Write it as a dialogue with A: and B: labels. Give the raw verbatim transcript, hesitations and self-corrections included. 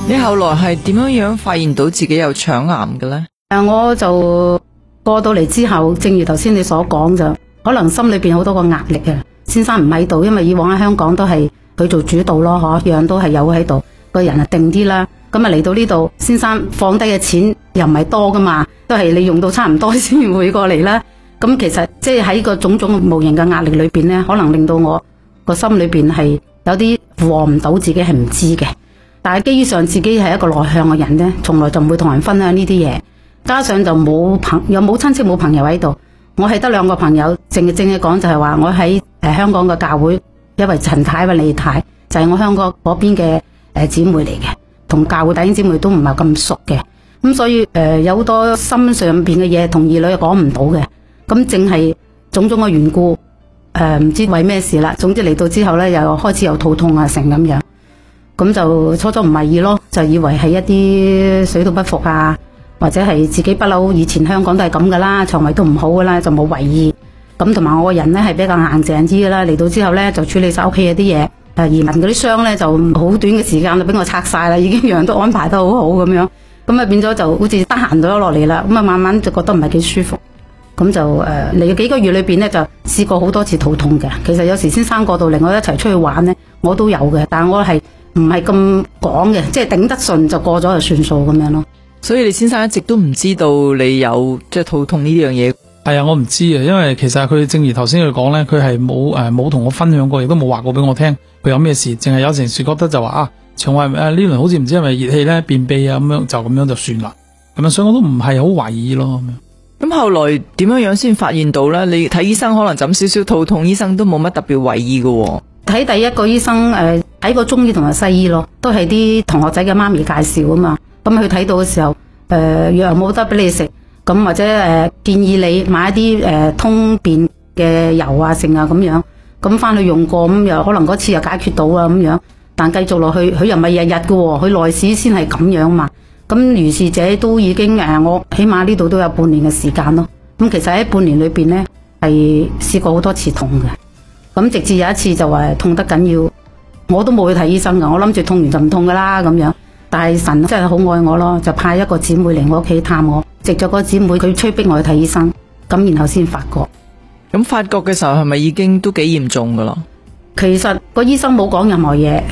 A: 你後來係點樣樣發現到自己有腸癌嘅呢？
B: 誒，我就過到嚟之後，正如頭先你所講，就可能心裏邊好多個壓力啊。先生唔喺度，因為以往喺香港都係佢做主導咯，嗬，樣樣都係有喺度，個人啊定啲啦。咁啊嚟到呢度，先生放低嘅錢又唔係多噶嘛，都係你用到差唔多先會過嚟啦。咁其實即係喺個種種無形嘅壓力裏邊呢，可能令到我個心裏邊係有啲負荷唔到，自己係唔知嘅。但係基於上自己係一個內向嘅人呢，從來就唔會同人分享呢啲嘢。加上就冇朋又冇親戚冇朋友喺度，我係得兩個朋友，正正嘅講就係話我喺誒香港嘅教會，因為陳太或李太就係我香港嗰邊嘅誒姊妹嚟嘅，同教會弟兄姊妹都唔係咁熟嘅，咁所以誒有好多心上邊嘅嘢同兒女講唔到嘅，咁正係種種嘅緣故，誒唔知為咩事啦。總之嚟到之後呢，又開始有肚痛啊成咁樣。咁就初初唔係意咯，就以為係一啲水土不服啊，或者係自己不嬲以前香港都係咁噶啦，腸胃都唔好噶啦，就冇為意。咁同埋我個人呢係比較硬淨啲噶啦，嚟到之後呢，就處理晒屋企嘅啲嘢，誒移民嗰啲箱呢，就好短嘅時間就俾我拆晒啦，已經樣樣都安排得好好咁樣，咁啊變咗就好似得閒咗落嚟啦，咁啊慢慢就覺得唔係幾舒服，咁就誒嚟咗幾個月裏邊呢，就試過好多次肚痛嘅。其實有時先生過到嚟我一齊出去玩呢，我都有嘅，但係我係唔係咁講嘅，即係頂得順就過咗就算數咁樣咯。
A: 所以你先生一直都唔知道你有即係肚痛呢樣嘢。
C: 係啊，我唔知啊，因為其實佢正如頭先佢講咧，佢係冇誒冇同我分享過，亦都冇話過俾我聽佢有咩事，淨係有陣時覺得就話啊腸胃誒呢輪好似唔知係咪熱氣咧便秘啊咁樣，就咁樣就算啦。咁啊，所以我都唔係好懷疑咯咁樣。
A: 咁後來點樣樣先發現到咧？你睇醫生可能枕少少肚痛，醫生都冇乜特別為意嘅。
B: 睇第一個醫生誒，睇過中醫同埋西醫咯，都係啲同學仔嘅媽咪介紹啊嘛。咁佢睇到嘅時候，誒、呃、藥冇得俾你食，咁或者誒、呃、建議你買一啲誒、呃、通便嘅油啊剩啊咁樣，咁翻去用過，咁又可能嗰次又解決到啊咁樣。但繼續落去，佢又唔係日日嘅，佢內史先係咁樣嘛。咁如是者都已經誒、呃，我起碼呢度都有半年嘅時間咯。咁其實喺半年裏邊呢，係試過好多次痛嘅。咁直至有一次就話痛得緊要，我都冇去睇醫生噶，我諗住痛完就唔痛噶啦咁樣。但係神真係好愛我咯，就派一個姊妹嚟我屋企探我，藉咗個姊妹佢催逼我去睇醫生，咁然後先發覺。
A: 咁發覺嘅時候係咪已經都幾嚴重噶啦？
B: 其實個醫生冇講任何嘢。